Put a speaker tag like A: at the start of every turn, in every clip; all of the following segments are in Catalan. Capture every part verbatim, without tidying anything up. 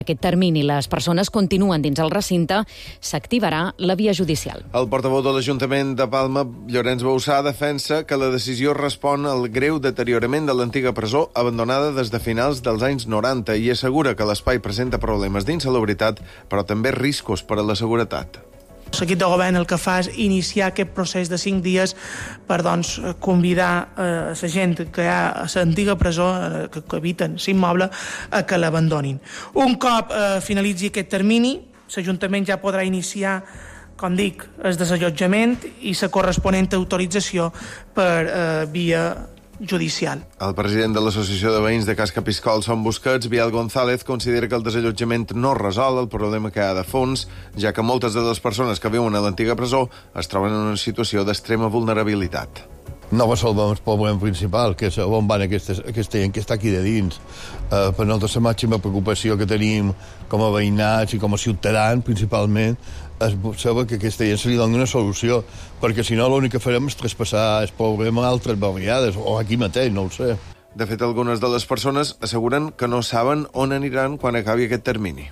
A: aquest termini les persones continuen dins el recinte, s'activarà la via judicial.
B: El portaveu de l'Ajuntament de Palma, Llorenç Bausà, defensa que la decisió respon al greu deteriorament de l'antiga presó abandonada des de finals dels anys noranta i assegura que l'espai presenta problemes d'insalubritat, però també riscos per a la seguretat.
C: L'equip de govern el que fa és iniciar aquest procés de cinc dies per doncs, convidar eh, la gent que hi ha a l'antiga presó, eh, que, que habiten l'immoble, a que l'abandonin. Un cop eh, finalitzi aquest termini, l'Ajuntament ja podrà iniciar, com dic, el desallotjament i la corresponent autorització per eh, via judicial.
B: El president de l'Associació de Veïns de Cas Capiscol, Son Busquets, Biel González, considera que el desallotjament no resol el problema que hi ha de fons, ja que moltes de les persones que viuen a l'antiga presó es troben en una situació d'extrema vulnerabilitat.
D: No resolvem el problema principal, que és on van aquesta, aquesta gent que està aquí de dins. Eh, per nosaltres la màxima preocupació que tenim com a veïnats i com a ciutadans, principalment, és saber que a aquesta gent se li doni una solució, perquè si no l'únic que farem és traspassar el problema a altres barriades, o aquí mateix, no ho sé.
B: De fet, algunes de les persones asseguren que no saben on aniran quan acabi aquest termini.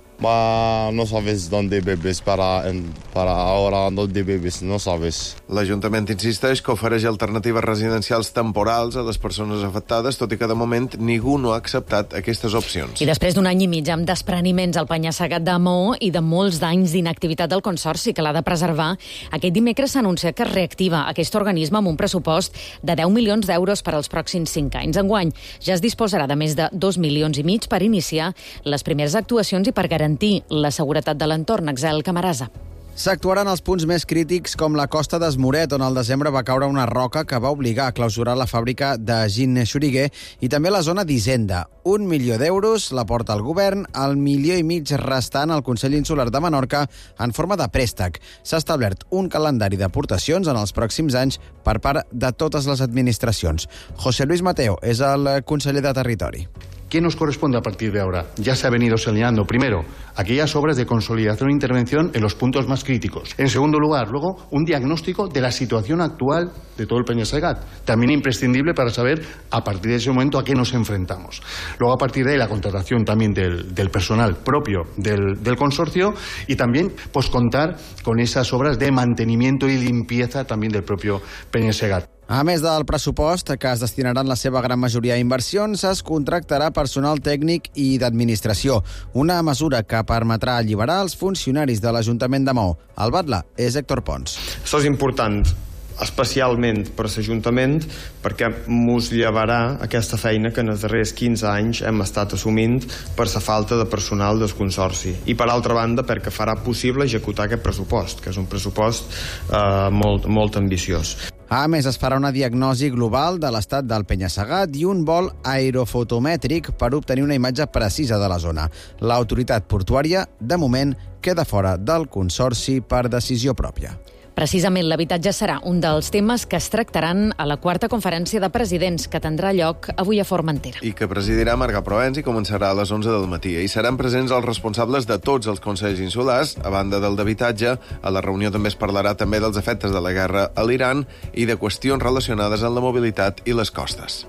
E: Ma no sabes dónde vives para, en, para ahora, dónde vives, no sabes.
B: L'Ajuntament insisteix que ofereix alternatives residencials temporals a les persones afectades, tot i que de moment ningú no ha acceptat aquestes opcions.
A: I després d'un any i mig amb despreniments al penya-segat de Maó i de molts d'anys d'inactivitat del Consorci que l'ha de preservar, aquest dimecres s'anuncia que es reactiva aquest organisme amb un pressupost de deu milions d'euros per als pròxims cinc anys. Enguany ja es disposarà de més de dos milions i mig per iniciar les primeres actuacions i per garantir la seguretat de l'entorn. Axel Camarasa.
F: S'actuaran els punts més crítics com la costa d'Esmoret, on al desembre va caure una roca que va obligar a clausurar la fàbrica de gin Xuriguer, i també la zona d'Hisenda. Un milió d'euros l'aporta el govern, el milió i mig restant al Consell Insular de Menorca en forma de préstec. S'ha establert un calendari d'aportacions en els pròxims anys per part de totes les administracions. José Luis Mateo és el conseller de Territori.
G: ¿Qué nos corresponde a partir de ahora? Ya se ha venido señalando, primero, aquellas obras de consolidación e intervención en los puntos más críticos. En segundo lugar, luego, un diagnóstico de la situación actual de todo el Peña-Segat, también imprescindible para saber a partir de ese momento a qué nos enfrentamos. Luego, a partir de ahí, la contratación también del, del personal propio del, del consorcio y también, pues, contar con esas obras de mantenimiento y limpieza también del propio Peña-Segat.
F: A més del pressupost, que es destinaran la seva gran majoria a inversions, es contractarà personal tècnic i d'administració, una mesura que permetrà alliberar els funcionaris de l'Ajuntament de Maó. El batlle és Héctor Pons.
H: Això és important, especialment per l'Ajuntament, perquè mos llevarà aquesta feina que en els darrers quinze anys hem estat assumint per la falta de personal del Consorci. I, per altra banda, perquè farà possible executar aquest pressupost, que és un pressupost eh, molt, molt ambiciós.
F: A més, es farà una diagnosi global de l'estat del penya-segat i un vol aerofotomètric per obtenir una imatge precisa de la zona. L'autoritat portuària, de moment, queda fora del Consorci per decisió pròpia.
A: Precisament l'habitatge serà un dels temes que es tractaran a la quarta conferència de presidents que tindrà lloc avui a Formentera.
B: I que presidirà Marga Provenç i començarà a les onze del matí. I seran presents els responsables de tots els consells insulars, a banda del d'habitatge. A la reunió també es parlarà també dels efectes de la guerra a l'Iran i de qüestions relacionades amb la mobilitat i les costes.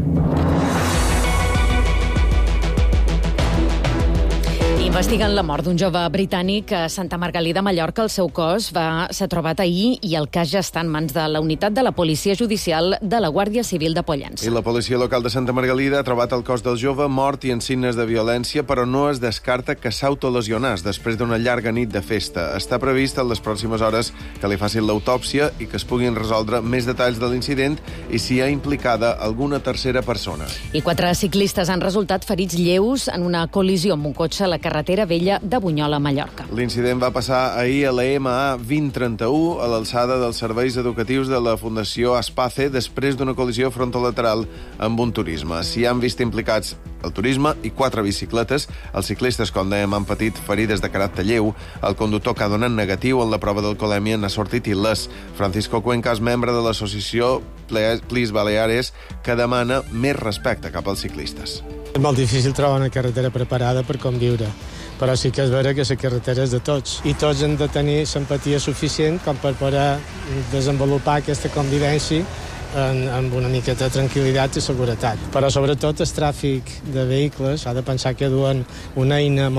A: Investiguen la mort d'un jove britànic a Santa Margalida, a Mallorca. El seu cos va ser trobat ahir i el cas ja està en mans de la unitat de la Policia Judicial de la Guàrdia Civil de Pollença.
B: I la policia local de Santa Margalida ha trobat el cos del jove mort i en signes de violència, però no es descarta que s'autolesionàs després d'una llarga nit de festa. Està previst en les pròximes hores que li facin l'autòpsia i que es puguin resoldre més detalls de l'incident i si hi ha implicada alguna tercera persona.
A: I quatre ciclistes han resultat ferits lleus en una col·lisió amb un cotxe a la carretera vella de Bunyola, Mallorca.
B: L'incident va passar ahir a la M A vint trenta-u, a l'alçada dels serveis educatius de la Fundació Aspace, després d'una col·lisió frontolateral amb un turisme. S'hi han vist implicats el turisme i quatre bicicletes. Els ciclistes, com dèiem, han patit ferides de caràcter lleu. El conductor, que ha donat negatiu en la prova d'alcoholèmia, n'ha sortit il·lès. Francisco Cuenca és membre de l'associació Plis Baleares, que demana més respecte cap als ciclistes.
I: És molt difícil trobar una carretera preparada per conviure, però sí que és vera que la carretera és de tots i tots hem de tenir l'empatia suficient com per poder desenvolupar aquesta convivència en, amb una miqueta de tranquil·litat i seguretat. Però sobretot el tràfic de vehicles ha de pensar que duen una eina